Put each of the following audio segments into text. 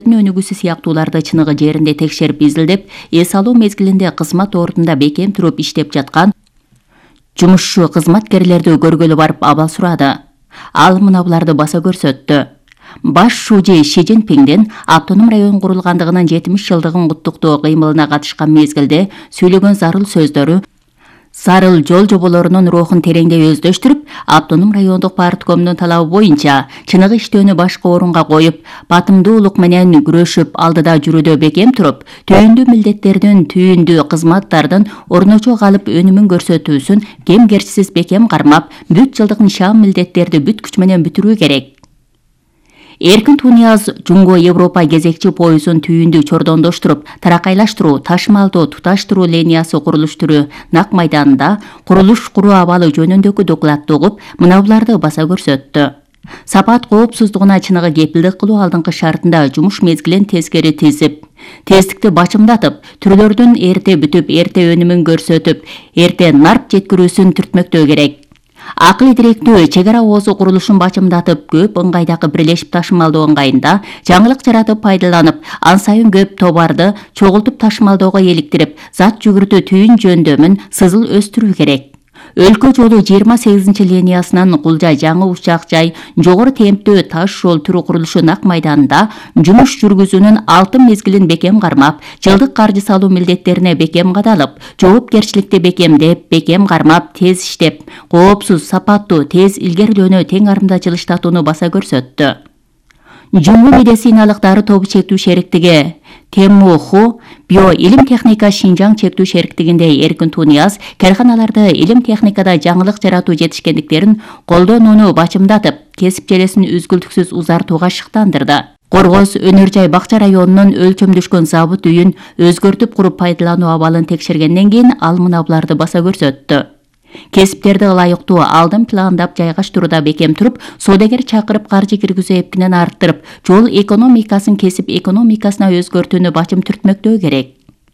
өнүгүүсү сыяктууларды чыныгы жеринде текшерип изилдеп, эс алуу мезгилинде кызмат ордунда бекем туруп иштеп жаткан жумушчу кызматкерлерди көргөлү барып абал сурады. Ал мына буларды баса көрсөттү. Баш шужи Ши Цзиньпиндин автоном район курулгандыгынын 70 жылдыгын куттуктоо кыймылына катышкан мезгилде сүйлөгөн зарыл сөздөрү зарыл жол жоболорунун рухун тереңдей өздөштүрүп, автоном райондук парткомдун талабы боюнча чыныгы иштөөнү башкы орунга коюп, батымдуулук менен күрөшүп алдыда жүрүүдө бекем туруп, түйүндүү милдеттердин, түйүндүү кызматтардын орночо калып өнүмүн көрсөтүүсүн кемгерчисиз бекем кармап, бүт жылдык нишан милдеттерди бүт күч менен бүтүрүү керек. Эркин Тунияз Жунго Европа кезекчи поюзун түйүндүү чордондоштуруп, таракайлаштыруу, ташмалдоо, туташтыруу линиясы курулуштуруу нак майданында курулуш куруу абалы жөнүндөгү докладты угуп, мына буларды баса көрсөттү. Сапат коопсуздугуна чыныгы кепилдик кылуу алдыңкы шартында жумуш мезгилин тескери тизип, тездикти бачымдатып, түрлөрдүн эрте бүтүп, эрте өнүмүн көрсөтүп, эрте нарп жеткирүүсүн түртмөктөө керек. Акыл директүү чек ара оозу курулушун бачымдатып, көп ыңгайдагы бирлешип ташымалдоо ыңгайында жаңылык жаратып пайдаланып, ан сайын көп товарды чогултуп ташымалdoого иликтирип, зат жүгүртүү түйүн жөндөмүн сызыл өстүрүү керек. Өлкө жолу 28 линиясынан Кулжа жаңы учак жай жогору темптүү таш жол түрү курулушу нак майданында жумуш жүргүзүүнүн алтын мезгилин бекем кармап, жылдык каржы салуу милдеттерине бекем кадалып, жоопкерчиликти бекемдеп, бекем кармап, тез иштеп, коопсуз, сапаттуу, тез илгерилөөнү тең арымда жылыштатууну баса көрсөттү. Жумгу медициналык дары тобу чектүү шериктиги Темуху био илим техника Шинжаң чектүү шериктигинде Эркин Тунияз карханаларды илим техникада жаңылык жаратуу жетишкендиктерин колдонууну бачымдатып, кесип желесин үзгүлтүксүз узартууга шыктандырды. Коргоз өнөр жай бакча районунун өлчөмдөшкөн забыт үйүн өзгөртүп куруп пайдалануу абалын текшергенден кийин ал мына буларды баса көрсөттү. Кесиптерди ылайыктуу алдын пландап жайгаштырууда бекем туруп, соодагер чакырып каржы киргизүү эпкинен арттырып, жол экономикасын кесип экономикасына өзгөртүүнү бачым түртмөктөө керек.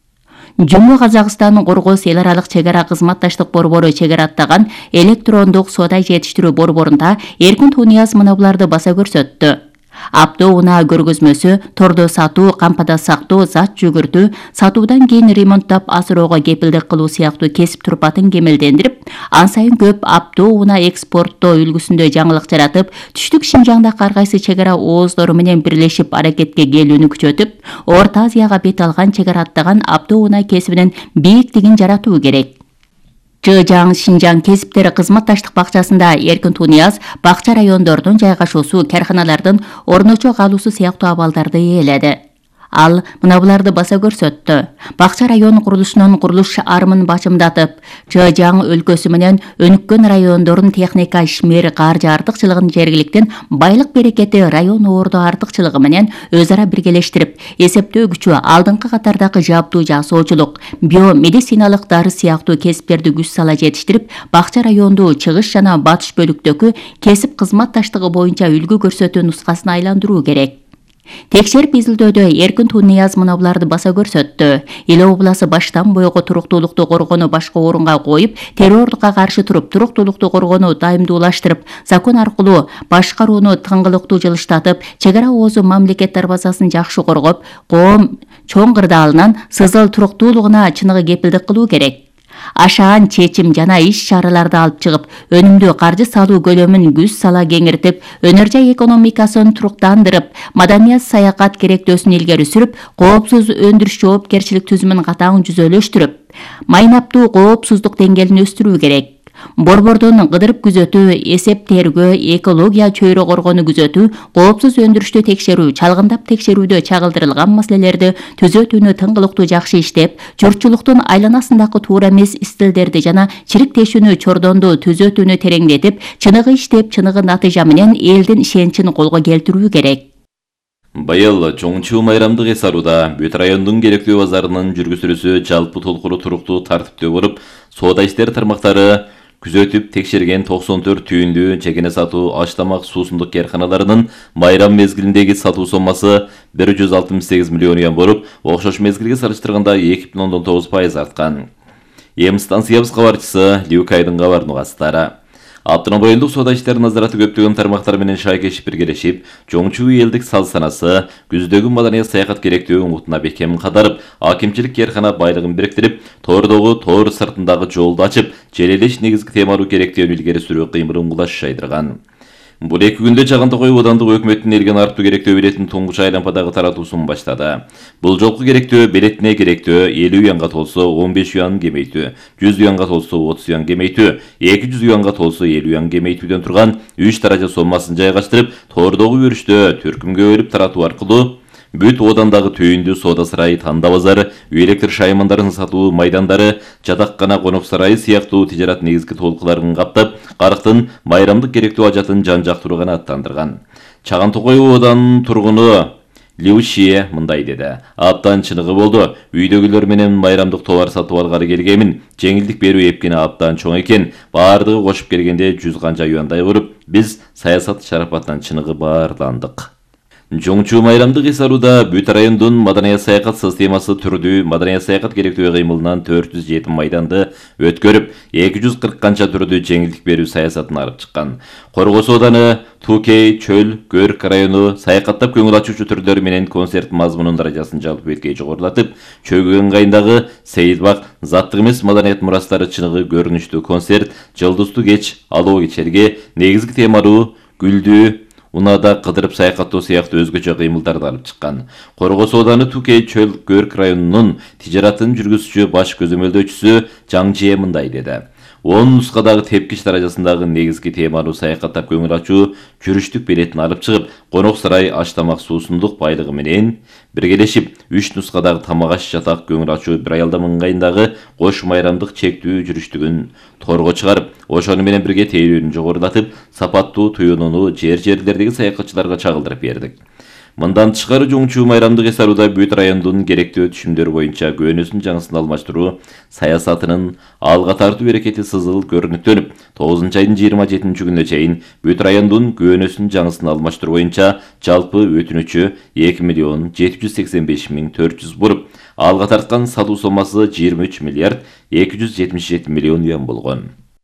Жуму Казакстандын Коргоз эл аралык чек ара кызматташтык борбору чек араттаган электрондук соода жетиштирүү борборунда Эркин Тунияз мына буларды баса көрсөттү. Аптоо унаа көргөзмөсү, тордо сатуу, кампада сактоо, зат жүгүртүү, сатуудан кийин ремонттап асыроого кепилдик кылуу сыяктуу кесип турпатын кемелдендирип, ан сайын көп аптоо унаа экспорттоо үлгүсүндө жаңылык жаратып, түштүк Шинжаңдагы ар кайсы чек ара ооздору менен бирлешип аракетке келүүнү күчөтүп, Орто Азияга бет алган чек ара аттаган аптоо унаа кесибинин бийиктигин жаратуу керек. Чыжаң Шинжаң кесиптери кызматташтык бакчасында Эркин Тунияз бакча райондордун жайгашуусу, карханалардын орночо калуусу сыяктуу абалдарды ээледи. Ал мына буларды баса көрсөттү. Бакча район курулушунун курулуш арымын бачымдатып, Чыжаң өлкөсү менен өнүккөн райондордун техника ишмер каржы артыкчылыгын жергиликтин байлык берекети район ордо артыкчылыгы менен өз ара биргелештирип, эсептөө күчү, алдыңкы катардагы жабдуу жасоочулук, биомедициналык дары сыяктуу кесиптерди күч сала жетиштирип, бакча районду чыгыш жана батыш бөлүктөгү кесип кызматташтыгы боюнча үлгү көрсөтүү нускасына айландыруу керек. Текшерип изилдөөдө Эркин Тунияз мына буларды баса көрсөттү. Эл обласы баштан бойго туруктуулукту коргоону башкы орунга коюп, террордукка каршы туруп, туруктуулукту коргоону дайымдуулаштырып, закон аркылуу башкарууну тыңгылыктуу жылыштатып, чек ара оозу мамлекет дарбазасын жакшы коргоп, коом чоң кырдаалынан сызыл туруктуулугуна чыныгы кепилдик кылуу керек. Ашаан чечим жана иш чараларды алып чыгып, өнүмдүү каржы салуу көлөмүн күч сала кеңиртип, өнөр жай экономикасын туруктандырып, маданият саякат керектөөсүн илгери сүрүп, коопсуз өндүрүш жоопкерчилик түзүмүн катаң жүзөлөштүрүп, майнаптуу коопсуздук деңгээлин өстүрүү керек. Борбордун кыдырып күзөтүү, эсеп тергөө, экология чөйрө коргоону күзөтүү, коопсуз өндүрүштү текшерүү, чалгындап текшерүүдө чагылдырылган маселелерди түзөтүүнү тыңгылыктуу жакшы иштеп, журтчулуктун айланасындагы туура эмес стилдерди жана чирик тешүүнү чордонду түзөтүүнү тереңдетип, чыныгы иштеп, чыныгы натыйжа менен элдин ишеничин колго келтирүү керек. Быйыл чоңчу майрамдык эс алууда бүт райондун керектүү базарынын жүргүзүлүүсү жалпы толкуру туруктуу тартиптүү болуп, соода иштери тармактары күзөтүп текшерген 94 түйүндүү чекене сатуу аш-тамак суусундук карханаларынын майрам мезгилиндеги сатуу соммасы 168 миллион юан болуп, окшош мезгилге салыштырганда 2,9% арткан. Эм станциябыз кабарчысы Люкайдын кабарын угасыздар. Автономдук райондук соода иштери назараты көптөгөн тармактар менен шайкешип биргелешип, чоң чуу элдик сал санасы, күздөгү маданият саякат керектүү угутуна бекем кадарып, акимчилик керкана байлыгын бириктирип, тоордогу тоор сыртындагы жолду ачып, желелеш негизги темалуу керектүүнү илгери сүрүү кыймылын кулаш жайдырган. Бул 2 күндө Чагантокой оодандык өкмөттүн элген арттуу керектөө билетин туңгуч айлампадагы таратуусун баштады. Бул жолку керектөө билетине керектөө 50 юанга толсо 15 юан кемейтүү, 100 юанга толсо 30 юан кемейтүү, 200 юанга толсо 50 юан кемейтүүдөн турган 3 даража соммасын жайгаштырып, тоордогу өрүштө төркүмгө бөлүп таратуу аркылуу бүт оодандагы түйүндүү соода сарайы, танда базары, үй электр шаймандарын сатуу майдандары, жатаккана, конок сарайы сыяктуу тижарат негизги толкуларын каптап, карыктын майрамдык керектүү ажатын жан-жактуу гана аттандырган. Чагантокой ооданын тургуну Лю Шие мындай деди: "Аптан чыныгы болду. Үйдөгүлөр менен майрамдык товар сатып алгары келгемин. Жеңилдик берүү эпкени аптан чоң экен. Баардыгы кошуп келгенде 100 канча юандай болуп, биз саясат шарапатынан чыныгы баарландык." Чоң чуу майрамдык эсарууда бүт райондун маданият саякат системасы түрдүү маданият саякат керектүү кыймылынан 407 майданды өткөрүп, 240 канча түрдүү жеңилдик берүү саясатын алып чыккан. Коргос ооданы, Тукей, Чөл, Көрк району саякаттап көңүл ачуучу түрлөр менен концерт мазмунун даражасын жалпы бетке жогорулатып, Чөгөн кайындагы Сейилбак заттык эмес маданият мурастары чыныгы көрүнүштүү концерт, Жылдыздуу кеч, Алоо кечерге негизги темалуу гүлдүү унада кыдырып саякаттоо сыяктуу өзгөчө кыймылдарды алып чыккан. Коргос ооданы, Тукей, Чөл, Көрк районунун тижаратын жүргүзүүчү баш көзөмөлдөөчүсү Жаң Жие мындай деди: 10 нускадагы тепкич даражасындагы негизги темалуу саякаттап көңүл ачуу жүрүштүк билетин алып чыгып, конок сарай аш тамак суусундук байлыгы менен биргелешип, 3 нускадагы тамак аш жатак көңүл ачуу бир аялдам ыңгайындагы кош майрамдык чектүү жүрүштүгүн торго чыгарып, ошону менен бирге тейлөөнү жогорулатып, сапаттуу туюнууну жерлердеги саякатчыларга чагылдырып бердик. Мындан тышкары чоң чуу майрамдык эсарууда бүт райондун керектүү түшүмдөрү боюнча көөнөсүн жаңысын алмаштыруу саясатынын алга тартуу аракети сызыл көрүнүктөнүп, 9 айдын 27 күнүнө чейин бүт райондун көөнөсүн жаңысын алмаштыруу боюнча жалпы өтүнүчү 2 785 400 болуп, алга тарткан сатуу соммасы 23 миллиард 277 миллион юан болгон.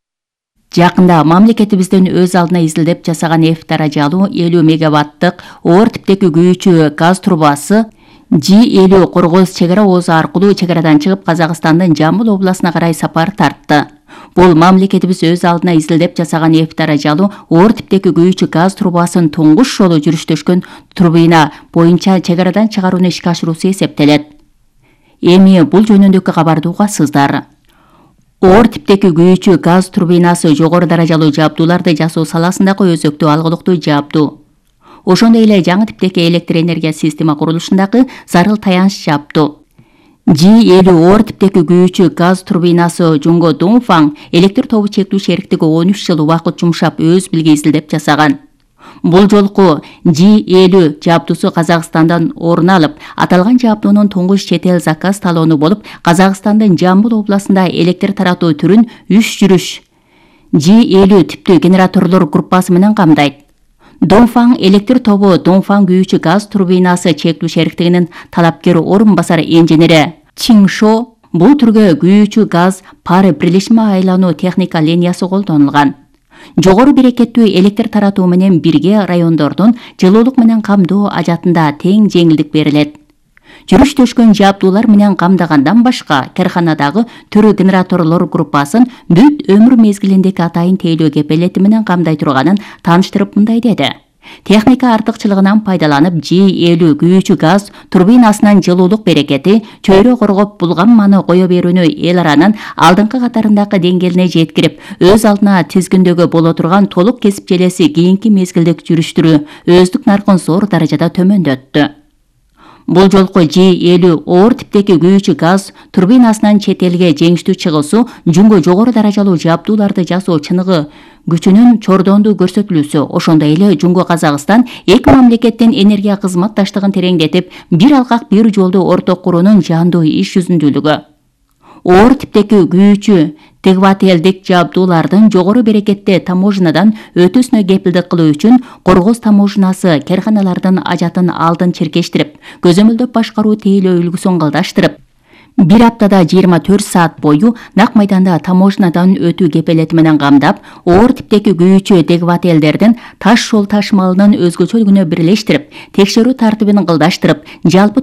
Жакында мамлекетибизден өз алдына изилдеп жасаган F даражалуу 50 мегаваттык оор типтеги күйүүчү газ трубасы G50 Коргос чегара оозу аркылуу чегарадан чыгып Казакстандын Жамбыл областына карай сапар тартты. Бул мамлекетибиз өз алдына изилдеп жасаган F даражалуу оор типтеги күйүүчү газ трубасын туңгуш жолу жүрүштөшкөн турбина боюнча чегарадан чыгарууну ишке ашыруусу эсептелет. Эми бул жөнүндөгү кабарды угасыздар. Оор типтеги күйүүчү газ турбинасы жогору даражалуу жабдууларды жасоо саласындагы өзөктүү алгылыктуу жабдуу. Ошондой эле жаңы типтеги электр энергия система курулушундагы зарыл таяныч жабдуу. G50 оор типтеги күйүүчү газ турбинасы Жунго Дongfang электр тобу чектүү шериктиги 13 жыл убакыт жумшап өз билги изилдеп жасаган. Бул жолку G50 жабдуусу Казакстандан орун алып, аталган жабдуунун туңгуч чет эл заказ талоону болуп, Казакстандын Жамбыл областында электр таратуу түрүн 3 жүрүш G50 типтүү генераторлор группасы менен камдайт. Dongfang электр тобу Dongfang күйүүчү газ турбинасы чектүү шериктигинин талапкер орун басары инженери Чиншо бул түргө күйүүчү газ пары бирлешме айлануу техника линиясы колдонулган. Жогору берекеттүү электр таратуу менен бирге райондордун жылуулук менен камдоо ажатында тең жеңилдик берилет. Жүрүштөшкөн жабдуулар менен камдагандан башка, карханадагы түрү генераторлор группасын бүт өмүр мезгилиндеги атайын тейлөө кепелети менен камдай турганын тааныштырып мындай деди: Техника артыкчылыгынан пайдаланып, G50 күйүүчү газ турбинасынын жылуулук берекети чөйрө коргоп булганманы кое берүүнү эл аранын алдыңкы катарындагы деңгээлине жеткирип, өз алдына тизгиндөгү боло турган толук кесип желеси кийинки мезгилдик жүрүштүрүү өздүк наркын зор даражада төмөндөттү. Бул жолку G50 оор типтеги күйүүчү газ турбинасынын чет элге жеңиштүү чыгуусу Жунго жогору даражалуу жабдууларды жасоо чыныгы күчүнүн чордондуу көрсөтүлүүсү, ошондой эле Жунго Казакстан эки мамлекеттин энергия кызматташтыгын тереңдетип, бир алкак бир жолду орток куруунун жандуу иш жүзүндүүлүгү. Оор типтеги күйүүчү тегвателдик жабдуулардын жогору берекетте таможнядан өтүүсүнө кепилдик кылуу үчүн Коргос таможнасы карханалардын ажатын алдын чиркештирип, көзөмөлдөп башкаруу тейлөө үлгүсүн калдаштырып, 1 аптада 24 саат бою нак майданда таможнядан өтүү кепелети менен камдап, оор типтеги күйүүчү двигателдердин таш жол ташымалынын өзгөчөлүгүнө бирлештирип, текшерүү тартибин кылдаштырып, жалпы